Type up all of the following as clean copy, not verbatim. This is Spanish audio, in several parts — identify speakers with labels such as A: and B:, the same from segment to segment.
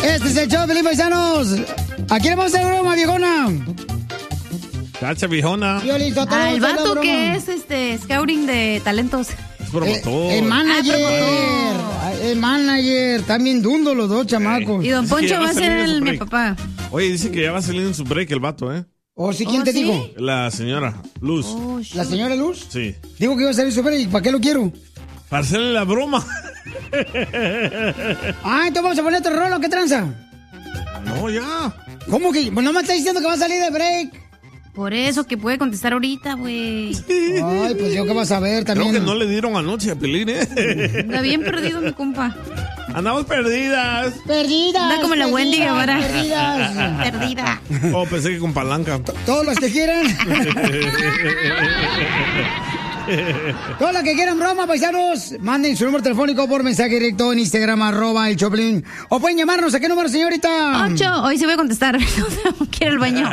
A: Este es el show, Felipe Paisanos. ¿A quién vamos a hacer broma, viejona?
B: Cacha, viejona.
C: El vato que es scouting de talentos.
B: Es promotor.
A: El manager. El manager. Están bien dundos los dos chamacos.
C: Y don Poncho va a ser mi papá.
B: Oye, dice que ya va a salir en su break el vato, ¿eh?
A: ¿O sí? ¿Quién te dijo?
B: La señora Luz.
A: ¿La señora Luz?
B: Sí.
A: Digo que iba a salir su break. ¿Para qué lo quiero?
B: Para hacerle la broma.
A: Entonces vamos a poner otro rolo. ¿Qué tranza?
B: No, ya.
A: ¿Cómo que? Pues no me está diciendo que va a salir de break.
C: Por eso, que puede contestar ahorita, güey.
A: Ay, pues yo qué vas a ver también.
B: Creo que no le dieron anoche a Pelín, ¿eh?
C: Está bien perdido mi compa.
B: Andamos perdidas.
A: Perdidas.
C: Está como la Wendy Guevara.
A: Perdidas.
C: Perdida.
B: Oh, pensé que con palanca.
A: Todos los que quieran. Todos los que quieran broma, paisanos, manden su número telefónico por mensaje directo en Instagram, @el Choplin. O pueden llamarnos. ¿A qué número, señorita?
C: 8, hoy sí voy a contestar. Quiero el baño.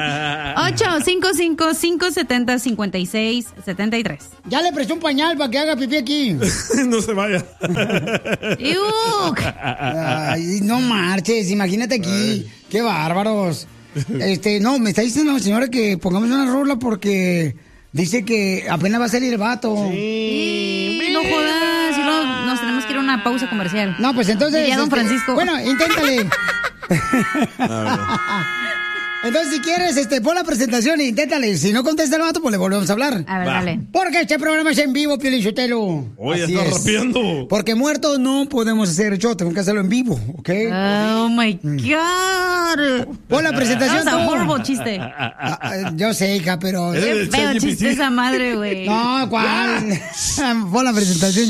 C: 855-570-5673.
A: Ya le presté un pañal para que haga pipí aquí.
B: No se vaya.
A: Ay, no marches, imagínate aquí. Qué bárbaros. No, me está diciendo la señora que pongamos una rola porque dice que apenas va a salir el vato.
C: Sí, no jodas, si no, nos tenemos que ir a una pausa comercial.
A: No, pues entonces...
C: Diría don Francisco.
A: Bueno, inténtale. Entonces, si quieres, pon la presentación e inténtale. Si no contesta el vato, pues le volvemos a hablar.
C: A ver, dale.
A: Porque este programa es en vivo, Piolín Sotelo.
B: Oye, está rapeando.
A: Porque muertos no podemos hacer show, tenemos que hacerlo en vivo, ¿ok?
C: Oh, my God.
A: Pon la presentación.
C: That's a horrible chiste.
A: Yo sé, hija, pero...
C: Qué feo chiste esa madre, güey.
A: No, ¿cuál? Pon la presentación.